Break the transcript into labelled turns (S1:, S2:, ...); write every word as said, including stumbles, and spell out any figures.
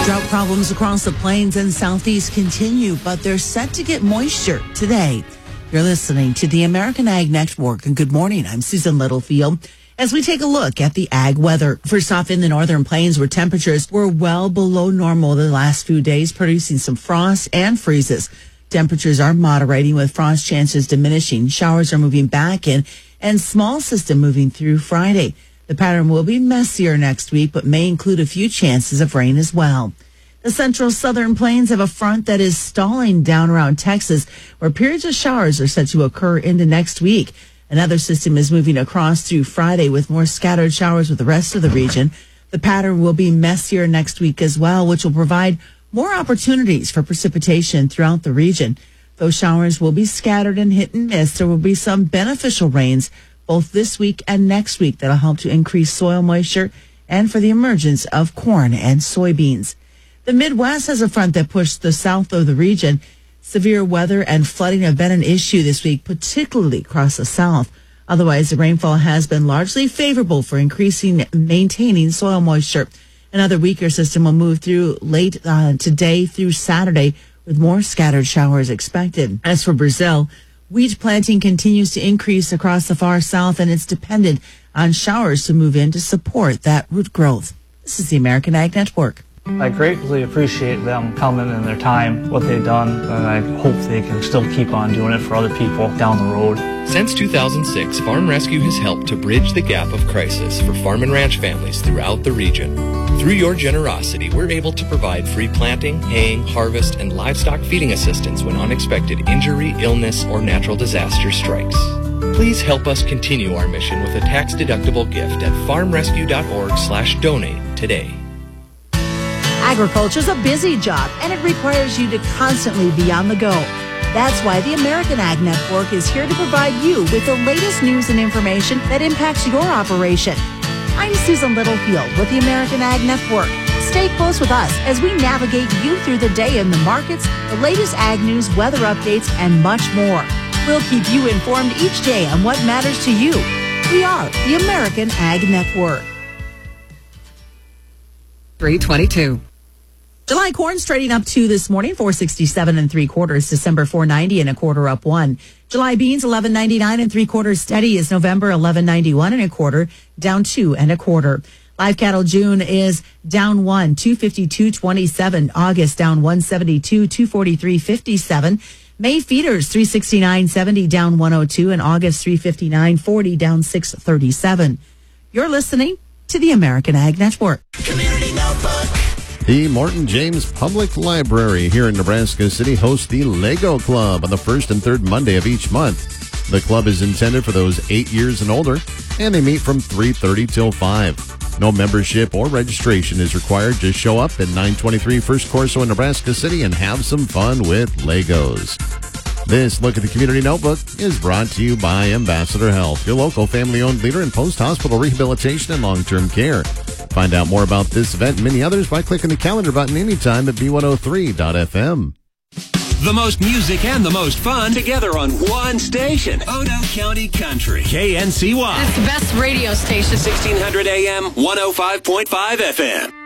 S1: Drought problems across the plains and southeast continue, but they're set to get moisture today. You're listening to the American Ag Network, and good morning. I'm Susan Littlefield. As we take a look at the ag weather, first off in the northern plains where temperatures were well below normal the last few days, producing some frost and freezes. Temperatures are moderating with frost chances diminishing. Showers are moving back in and small system moving through Friday. The pattern will be messier next week, but may include a few chances of rain as well. The central southern plains have a front that is stalling down around Texas, where periods of showers are set to occur into next week. Another system is moving across through Friday with more scattered showers with the rest of the region. The pattern will be messier next week as well, which will provide more opportunities for precipitation throughout the region. Those showers will be scattered and hit and miss. There will be some beneficial rains both this week and next week that'll help to increase soil moisture and for the emergence of corn and soybeans. The Midwest has a front that pushed the south of the region. Severe weather and flooding have been an issue this week, particularly across the south. Otherwise, the rainfall has been largely favorable for increasing and maintaining soil moisture. Another weaker system will move through late uh, today through Saturday with more scattered showers expected. As for Brazil, wheat planting continues to increase across the far south, and it's dependent on showers to move in to support that root growth. This is the American Ag Network.
S2: I greatly appreciate them coming and their time, what they've done, and I hope they can still keep on doing it for other people down the road.
S3: Since two thousand six, Farm Rescue has helped to bridge the gap of crisis for farm and ranch families throughout the region. Through your generosity, we're able to provide free planting, haying, harvest, and livestock feeding assistance when unexpected injury, illness, or natural disaster strikes. Please help us continue our mission with a tax-deductible gift at farmrescue.org slash donate today.
S1: Agriculture is a busy job, and it requires you to constantly be on the go. That's why the American Ag Network is here to provide you with the latest news and information that impacts your operation. I'm Susan Littlefield with the American Ag Network. Stay close with us as we navigate you through the day in the markets, the latest ag news, weather updates, and much more. We'll keep you informed each day on what matters to you. We are the American Ag Network.
S4: three twenty-two.
S1: July corn's trading up two this morning, four sixty-seven and three quarters. December four ninety and a quarter, up one. July beans eleven ninety-nine and three quarters. Steady is November eleven ninety-one and a quarter, down two and a quarter. Live cattle June is down one, two fifty-two twenty-seven. August down one seventy-two, two forty-three fifty-seven. May feeders three sixty-nine seventy, down one oh two, and August three fifty-nine forty, down six thirty-seven. You're listening to the American Ag Network.
S5: Community Notebook.
S6: The Morton James Public Library here in Nebraska City hosts the Lego Club on the first and third Monday of each month. The club is intended for those eight years and older, and they meet from three thirty till five. No membership or registration is required. Just show up at nine twenty-three First Corso in Nebraska City and have some fun with Legos. This Look at the Community Notebook is brought to you by Ambassador Health, your local family-owned leader in post-hospital rehabilitation and long-term care. Find out more about this event and many others by clicking the calendar button anytime at B one oh three dot F M.
S7: The most music and the most fun together on one station. Odo County Country. K N C Y.
S4: It's the best radio station.
S7: sixteen hundred A M, one oh five point five F M.